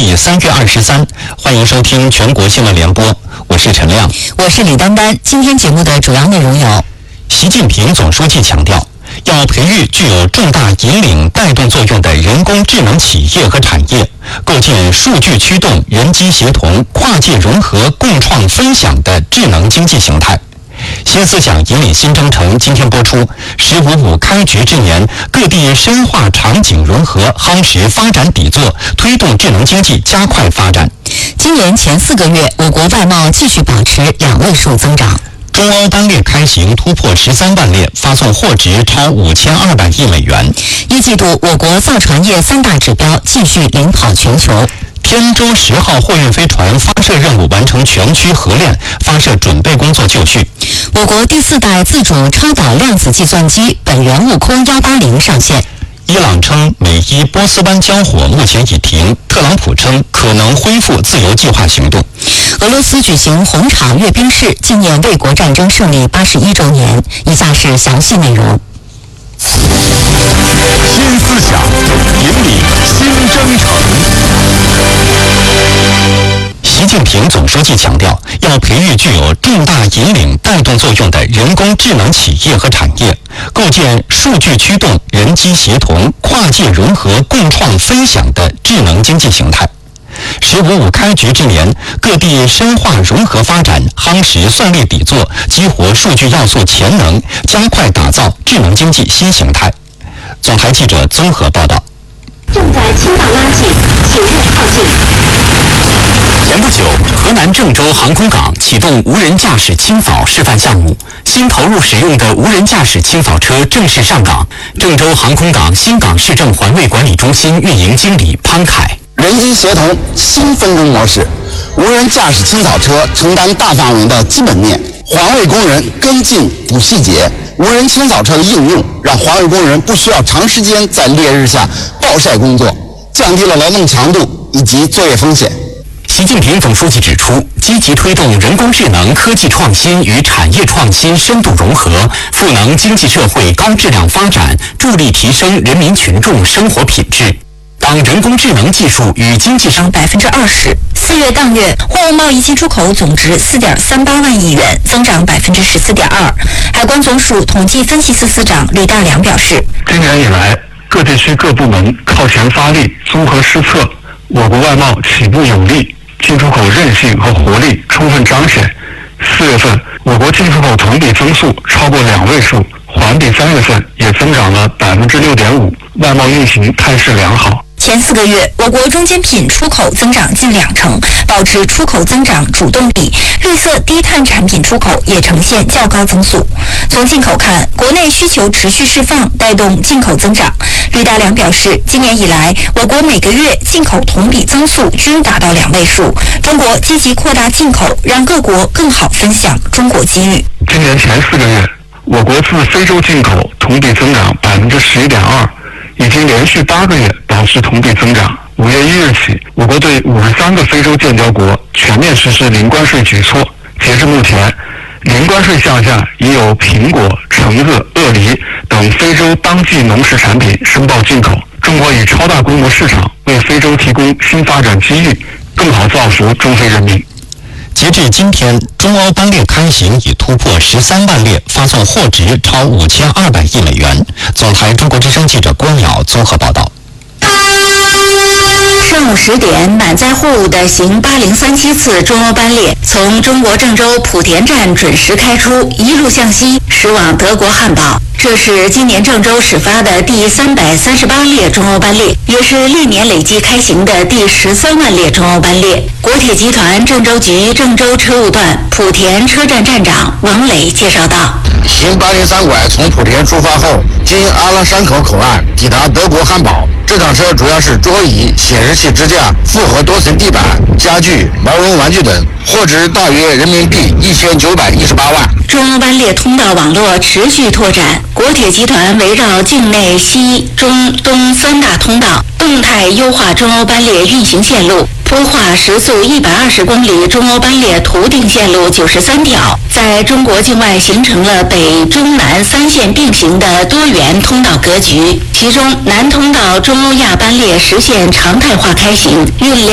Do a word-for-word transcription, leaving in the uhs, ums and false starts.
历三月二十三，欢迎收听全国新闻联播，我是陈亮， 我是李丹丹。今天节目的主要内容有： 习近平总书记强调，要培育具有重大引领带动作用的人工智能企业和产业，构建数据驱动、人机协同、跨界融合、共创分享的智能经济形态。新思想引领新征程今天播出。十五五开局之年，各地深化场景融合，夯实发展底座，推动智能经济加快发展。 今年前四个月，我国外贸继续保持两位数增长。 中欧班列开行突破十三万列，发送货值超五千二百亿美元。 一季度，我国造船业三大指标继续领跑全球。 天舟十号货运飞船发射任务完成全区合练，发射准备工作就绪。 我国第四代自主超导量子计算机本源悟空一八零上线。 伊朗称美伊波斯湾交火目前已停，特朗普称可能恢复自由计划行动。 俄罗斯举行红场阅兵式，纪念卫国战争胜利八十一周年。以下是详细内容。 新思想引领新征程。 习近平总书记强调，要培育具有重大引领带动作用的人工智能企业和产业，构建数据驱动、人机协同、跨界融合、共创分享的智能经济形态。十五五开局之年，各地深化融合发展，夯实算力底座，激活数据要素潜能，加快打造智能经济新形态。总台记者综合报道。 正在倾倒垃圾，请勿靠近。 前不久，河南郑州航空港启动无人驾驶清扫示范项目，新投入使用的无人驾驶清扫车正式上岗。郑州航空港新港市政环卫管理中心运营经理潘凯。 人机协同新分工模式，无人驾驶清扫车承担大范围的基本面，环卫工人跟进补细节。无人清扫车的应用，让环卫工人不需要长时间在烈日下暴晒工作，降低了劳动强度以及作业风险。 习近平总书记指出，积极推动人工智能科技创新与产业创新深度融合，赋能经济社会高质量发展，助力提升人民群众生活品质。当人工智能技术与经济上百分之二十。四月当月，货物贸易进出口总值四点三八万亿元，增长百分之十四点二。海关总署统计分析司司长吕大良表示， 今年以来，各地区各部门靠前发力，综合施策，我国外贸起步有力，进出口韧性和活力充分彰显。四月份，我国进出口同比增速超过两位数，环比三月份也增长了百分之六点五，外贸运行态势良好。 前四个月，我国中间品出口增长近两成，保持出口增长主动力。绿色低碳产品出口也呈现较高增速。从进口看，国内需求持续释放，带动进口增长。吕大良表示，今年以来，我国每个月进口同比增速均达到两位数。中国积极扩大进口，让各国更好分享中国机遇。 今年前四个月，我国自非洲进口同比增长百分之十一点二。已经连续八个月保持同比增长。五月一日起，我国对五十三个非洲建交国全面实施零关税举措。截至目前，零关税项下已有苹果、橙子、鳄梨等非洲当季农食产品申报进口。中国以超大规模市场为非洲提供新发展机遇，更好造福中非人民。 截至今天，中欧班列开行已突破十三万列，发送货值超五千二百亿美元。总台中国之声记者郭淼综合报道。 上午十点，满载货物的行八零三七次中欧班列从中国郑州莆田站准时开出，一路向西驶往德国汉堡。这是今年郑州始发的第三百三十八列中欧班列，也是历年累计开行的第十三万列中欧班列。国铁集团郑州局郑州车务段莆田车站站长王磊介绍道： 行八零三拐从莆田出发后，经阿拉山口口岸抵达德国汉堡。这辆车主要是桌椅、显示器支架、复合多层地板、家具、毛绒玩具等，货值大约人民币一千九百一十八万。 中欧班列通道网络持续拓展，国铁集团围绕境内西、中、东三大通道，动态优化中欧班列运行线路，铺画时速一百二十公里中欧班列图定线路九十三条，在中国境外形成了北中南三线并行的多元通道格局。其中，南通道中欧亚班列实现常态化开行，运量